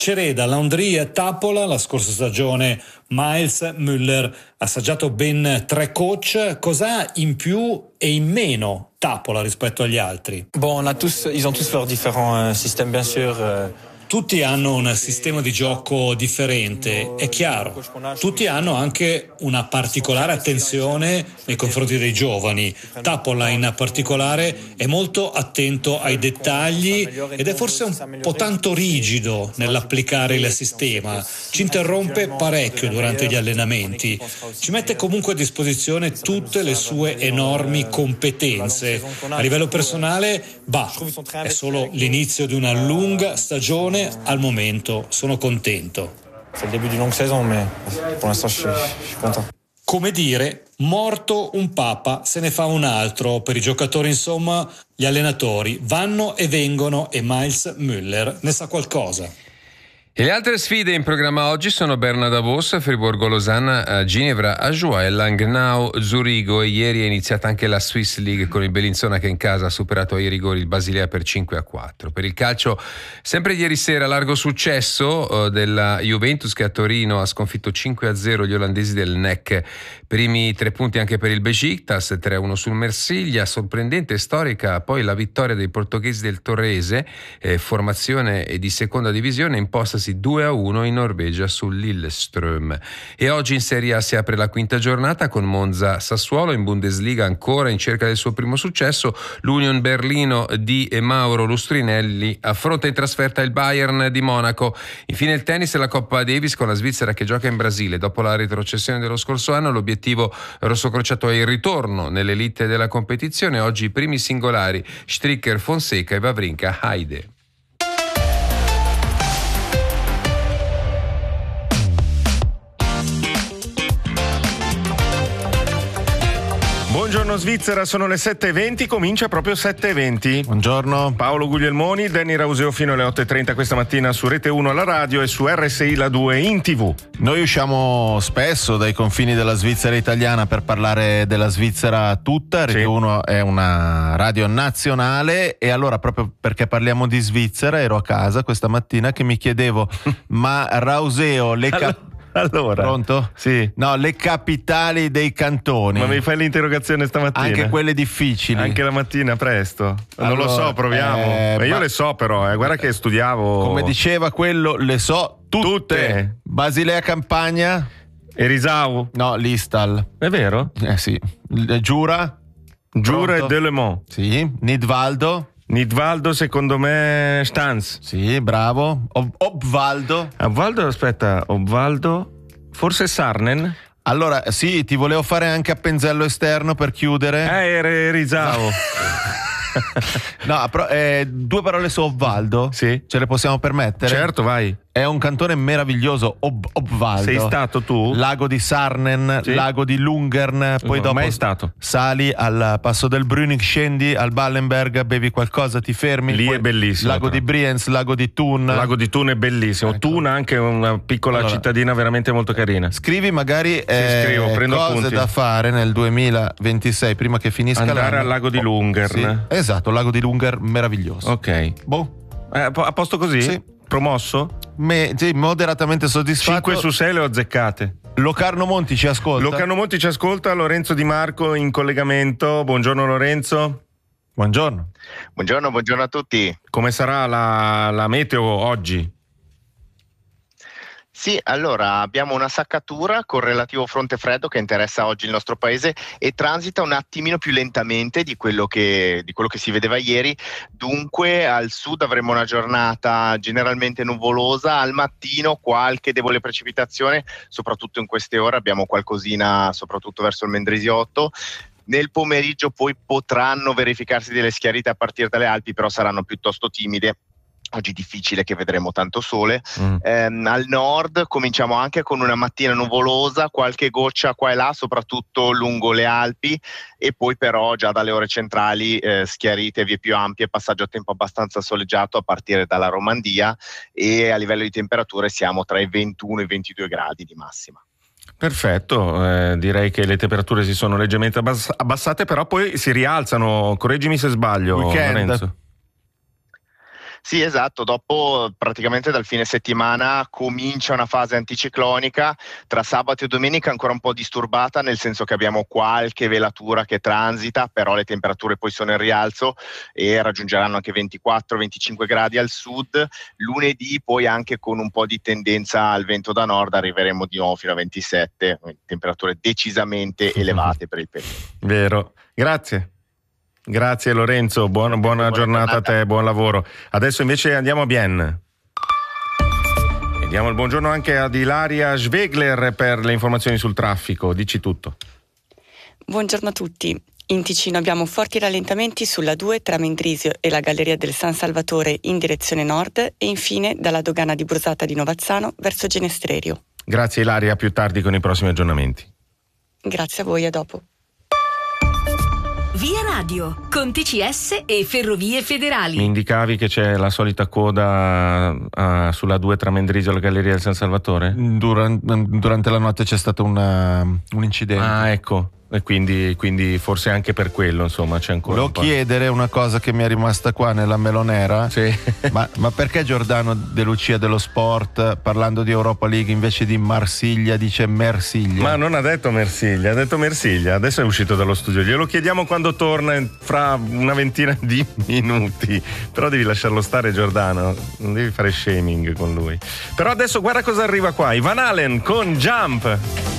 Cereda, Landry e Tappola. La scorsa stagione Miles, Müller, ha assaggiato ben 3 coach. Cos'ha in più e in meno Tappola rispetto agli altri? Ils ont tous leurs différents systèmes, bien sûr. Tutti hanno un sistema di gioco differente, è chiaro. Tutti hanno anche una particolare attenzione nei confronti dei giovani. Tappola in particolare è molto attento ai dettagli ed è forse un po' tanto rigido nell'applicare il sistema. Ci interrompe parecchio durante gli allenamenti. Ci mette comunque a disposizione tutte le sue enormi competenze. A livello personale, è solo l'inizio di una lunga stagione. Al momento sono contento. C'est le début d'une longue saison, mais pour l'instant je suis content. Come dire, morto un papa se ne fa un altro. Per i giocatori, insomma, gli allenatori vanno e vengono e Miles Müller ne sa qualcosa. E le altre sfide in programma oggi sono Berna Davos, Friburgo-Losanna, Ginevra, Ajoie, Langnau, Zurigo, e ieri è iniziata anche la Swiss League con il Bellinzona che in casa ha superato ai rigori il Basilea per 5-4. Per il calcio, sempre ieri sera largo successo della Juventus che a Torino ha sconfitto 5-0 gli olandesi del NEC. Primi 3 punti anche per il Besiktas, 3-1 sul Marsiglia. Sorprendente e storica poi la vittoria dei portoghesi del Torrese, formazione di seconda divisione, impostasi 2-1 in Norvegia sul Lillestrøm. E oggi in Serie A si apre la quinta giornata con Monza Sassuolo. In Bundesliga ancora in cerca del suo primo successo l'Union Berlino di Mauro Lustrinelli affronta in trasferta il Bayern di Monaco. Infine il tennis e la Coppa Davis con la Svizzera che gioca in Brasile. Dopo la retrocessione dello scorso anno l'obiettivo rossocrociato è il ritorno nell'elite della competizione. Oggi i primi singolari Stricker, Fonseca e Wawrinka Haide. Buongiorno Svizzera, sono le 7.20, comincia proprio 7.20. Buongiorno. Paolo Guglielmoni, Danny Rauseo fino alle 8.30 questa mattina su Rete 1 alla radio e su RSI La 2 in TV. Noi usciamo spesso dai confini della Svizzera italiana per parlare della Svizzera tutta. Rete 1 è una radio nazionale e allora proprio perché parliamo di Svizzera ero a casa questa mattina che mi chiedevo ma Rauseo, Allora, pronto? Sì. No, le capitali dei cantoni. Ma mi fai l'interrogazione stamattina? Anche quelle difficili. Anche la mattina presto? Non lo so, proviamo. Io le so però, guarda che studiavo. Come diceva quello, le so tutte. Basilea Campagna. Erisau. No, Listal. È vero? Sì. Giura. Giura e Delemont. Sì. Nidvaldo. Nidvaldo secondo me Stans. Sì, bravo. Obvaldo. Obvaldo. Forse Sarnen. Allora, sì, ti volevo fare anche appenzello esterno per chiudere. Erisau. No, però 2 parole su Obvaldo. Sì. Ce le possiamo permettere? Certo, vai. È un cantone meraviglioso, Obvaldo. Sei stato tu? Lago di Sarnen, sì. Lago di Lungern, poi dopo mai stato. Sali al passo del Brünig, scendi al Ballenberg, bevi qualcosa, ti fermi. Lì poi è bellissimo. Lago di Brienz, Lago di Thun. Lago di Thun è bellissimo. Ecco. Thun anche una piccola cittadina veramente molto carina. Scrivi magari scrivo, prendo cose appunti da fare nel 2026 prima che finisca l'anno. Andare al Lago di Lungern. Sì, esatto, Lago di Lungern meraviglioso. Ok. Boh. A posto così? Sì. Promosso? Sì, moderatamente soddisfatto. 5 su 6 le ho azzeccate. Locarno Monti ci ascolta. Locarno Monti ci ascolta, Lorenzo Di Marco in collegamento. Buongiorno Lorenzo. Buongiorno. Buongiorno a tutti. Come sarà la meteo oggi? Sì, allora abbiamo una saccatura con relativo fronte freddo che interessa oggi il nostro paese e transita un attimino più lentamente di quello che si vedeva ieri. Dunque al sud avremo una giornata generalmente nuvolosa, al mattino qualche debole precipitazione, soprattutto in queste ore abbiamo qualcosina soprattutto verso il Mendrisiotto. Nel pomeriggio poi potranno verificarsi delle schiarite a partire dalle Alpi, però saranno piuttosto timide. Oggi difficile che vedremo tanto sole. Al nord cominciamo anche con una mattina nuvolosa, qualche goccia qua e là, soprattutto lungo le Alpi, e poi però già dalle ore centrali schiarite, vie più ampie, passaggio a tempo abbastanza soleggiato a partire dalla Romandia, e a livello di temperature siamo tra i 21 e i 22 gradi di massima. Perfetto, direi che le temperature si sono leggermente abbassate, però poi si rialzano, correggimi se sbaglio, Weekend. Lorenzo. Sì, esatto, dopo praticamente dal fine settimana comincia una fase anticiclonica, tra sabato e domenica ancora un po' disturbata, nel senso che abbiamo qualche velatura che transita, però le temperature poi sono in rialzo e raggiungeranno anche 24-25 gradi al sud. Lunedì poi anche con un po' di tendenza al vento da nord arriveremo di nuovo fino a 27, temperature decisamente elevate per il periodo. Vero, Grazie Lorenzo, buona giornata a te, buon lavoro. Adesso invece andiamo a Bienne. E diamo il buongiorno anche ad Ilaria Schwegler per le informazioni sul traffico. Dici tutto. Buongiorno a tutti. In Ticino abbiamo forti rallentamenti sulla 2 tra Mendrisio e la Galleria del San Salvatore in direzione nord e infine dalla dogana di Brusata di Novazzano verso Genestrerio. Grazie Ilaria, a più tardi con i prossimi aggiornamenti. Grazie a voi, a dopo. Via Radio, con TCS e Ferrovie Federali. Mi indicavi che c'è la solita coda sulla 2 tra Mendrisio e la Galleria del San Salvatore? Durante la notte c'è stato un incidente. Ah, ecco. E quindi forse anche per quello, insomma, c'è ancora. Volevo chiedere una cosa che mi è rimasta qua nella melonera. Sì. Ma perché Giordano De Lucia dello Sport, parlando di Europa League, invece di Marsiglia dice Mersiglia? Ma non ha detto Mersiglia, ha detto Mersiglia. Adesso è uscito dallo studio. Glielo chiediamo quando torna fra una ventina di minuti. Però devi lasciarlo stare, Giordano. Non devi fare shaming con lui. Però adesso guarda cosa arriva qua. Van Halen con Jump.